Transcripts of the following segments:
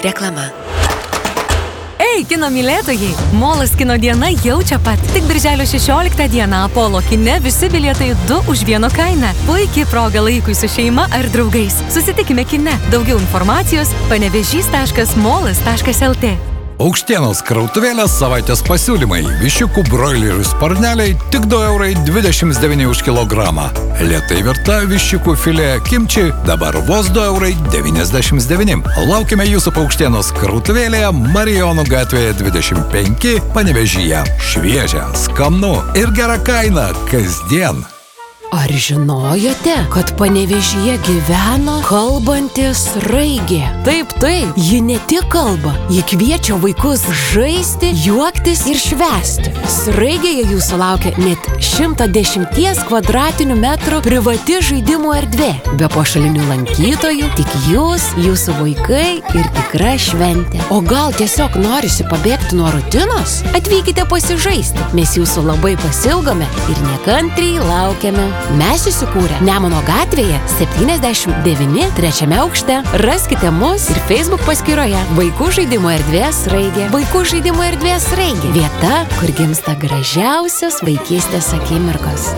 Reklama. Ei, kino mylėtojai! Molas kino diena jau čia pat. Tik birželio 16 dieną Apollo kine visi bilietai 2 už 1 kainą. Puikiai proga laikui su šeima ar draugais. Susitikime kine. Daugiau informacijos panevežys.molas.lt. Aukštienos krautuvėlės savaitės pasiūlymai. Viščiukų broilerių sparneliai tik 2,29 € už kilogramą. Lėtai virta viščiukų filė kimči dabar vos 2,99 €. Laukime jūsų Aukštienos krautuvėlėje Marijonų gatvėje 25 Panevėžyje. Šviežia, skanu ir gera kaina kasdien. Ar žinojote, kad Panevėžyje gyvena kalbanti sraigė? Taip, ji ne tik kalba, ji kviečia vaikus žaisti, juoktis ir švęsti. Sraigėje jūsų laukia net 110 kvadratinių metrų privati žaidimų erdvė. Be pašalinių lankytojų, tik jūs, jūsų vaikai ir tikra šventė. O gal tiesiog norisi pabėgti nuo rutinos? Atvykite pasižaisti, mes jūsų labai pasilgome ir nekantriai laukiame. Mes įsikūrę Nemuno gatvėje 79 3 aukšte. Raskite mus ir Facebook paskyroje Vaikų žaidimų erdvės sraigė. Vaikų žaidimų erdvės sraigė. Vieta, kur gimsta gražiausios vaikystės akimirkos.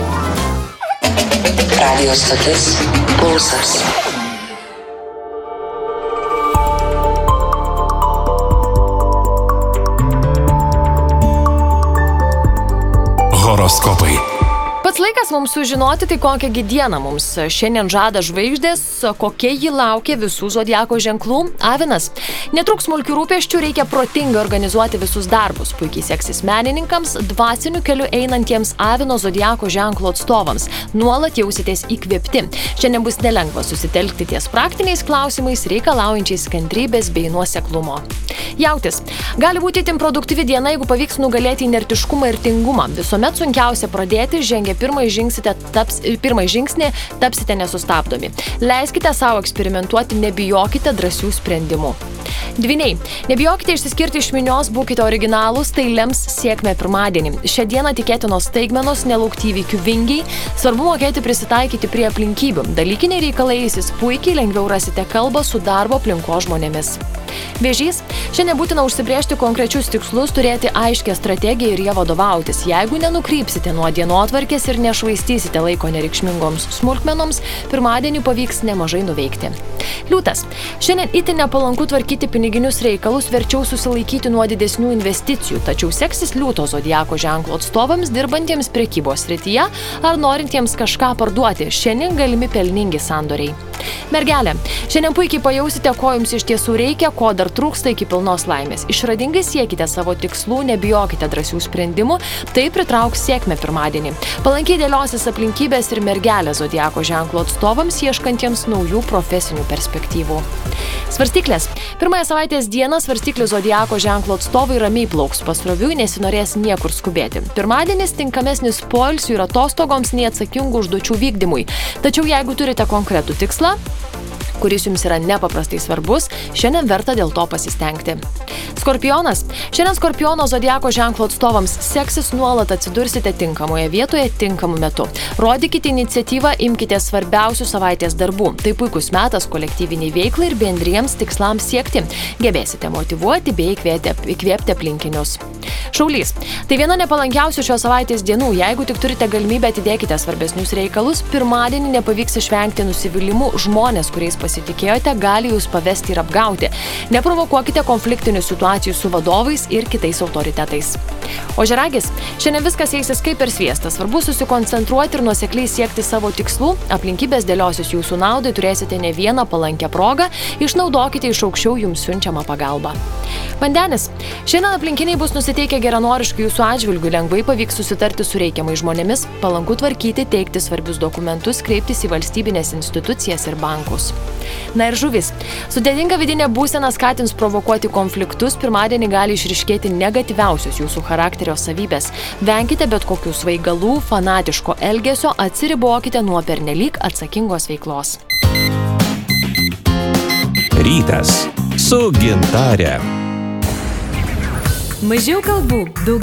Radio stotis Pulsas. Horoskopai. Pats laikas mums sužinoti, tai kokią dieną mums šiandien žada žvaigždės, kokie jį laukia visų zodiako ženklų. Avinas. Netruks smulkių rūpesčių, reikia protingai organizuoti visus darbus. Puikiai seksis menininkams, dvasiniu keliu einantiems Avino zodiako ženklo atstovams. Nuolat jausitės įkvėpti. Šiandien bus nelengva susitelkti ties praktiniais klausimais, reikalaujančiais kantrybės bei nuoseklumo. Jautis. Gali būti itin produktyvi diena, jeigu pavyks nugalėti inertiškumą ir tingumą. Visuomet sunkiausia pradėti, žengę pirmąjį žingsnį, tapsite nesustabdomi. Leiskite savo eksperimentuoti, nebijokite drąsių sprendimų. Dvyniai. Nebijokite išsiskirti iš minios, būkite originalūs, tai lems sėkmę pirmadienį. Šią dieną tikėtinos staigmenos, nelaukti įvykių vingiai, svarbu mokėti prisitaikyti prie aplinkybių. Dalykiniai reikalai eisis puikiai, lengviau rasite kalbą su darbo aplinkos žmonėmis. Vėžys. Šiandien būtina užsibrėžti konkrečius tikslus, turėti aiškę strategiją ir ją vadovautis. Jeigu nenukrypsite nuo dienotvarkės ir nešvaistysite laiko nereikšmingoms smulkmenoms, pirmadienį pavyks nemažai nuveikti. Liūtas. Šiandien itin nepalanku tvarkyti piniginius reikalus, verčiau susilaikyti nuo didesnių investicijų, tačiau seksis Liūto zodiako ženklo atstovams, dirbantiems prekybos srityje ar norintiems kažką parduoti. Šiandien galimi pelningi sandoriai. Mergelė. Šiandien puikiai pajausite, ko jums iš tiesų reikia, ko dar trūksta iki pilnos laimės. Išradingai siekite savo tikslų, nebijokite drąsių sprendimų, tai pritrauks sėkmę pirmadienį. Palankiai dėliosis aplinkybės ir Mergelė zodiako ženklo atstovams, ieškantiems naujų profesinių perspektyvų. Svarstyklės. Pirmąją savaitės dieną svarstyklių zodiako ženklo atstovai ramiai plauks pasroviui, nesinorės niekur skubėti. Pirmadienis tinkamesnis poilsiui ir atostogoms nei atsakingų užduočių vykdymui. Tačiau jeigu turite konkretų tikslą, kuris jums yra nepaprastai svarbus, šiandien verta dėl to pasistengti. Skorpionas. Šiandien Skorpiono zodiako ženklo atstovams seksis, nuolat atsidursite tinkamoje vietoje tinkamu metu. Rodykite iniciatyvą, imkite svarbiausių savaitės darbų. Tai puikus metas kolektyviniai veiklai ir bendriems tikslams siekti. Gebėsite motyvuoti bei įkvėpti aplinkinius. Šaulys. Tai viena nepalankiausių šios savaitės dienų. Jeigu tik turite galimybę, atidėkite svarbesnius reikalus. Pirmadienį nepavyks išvengti nusivylimų. Žmonės, kuriais pasitikėjote, gali jūs pavesti ir apgauti. Neprovokuokite konfliktinių situacijų su vadovais ir kitais autoritetais. Ožiaragis. Šiandien viskas eisis kaip per sviestą. Svarbu susikoncentruoti ir nuosekliai siekti savo tikslų. Aplinkybės dėliosis jūsų naudai, turėsite ne vieną palankę progą. Išnaudokite iš aukščiau jums siunčiamą pagalbą. Vandenis. Šiandien aplinkiniai bus nusiteikę geranoriškai jūsų atžvilgių, lengvai pavyks susitarti su reikiamais žmonėmis, palanku tvarkyti, teikti svarbius dokumentus, kreiptis į valstybinės institucijas ir bankus. Na ir žuvis. Sudėtinga vidinė būsena skatins provokuoti konfliktus, pirmadienį gali išryškėti negatyviausios jūsų charakterio savybės. Venkite bet kokių svaigalų, fanatiško elgesio, atsiribokite nuo pernelyg atsakingos veiklos. Rytas su Gintare. Mažiau kalbų, daugiau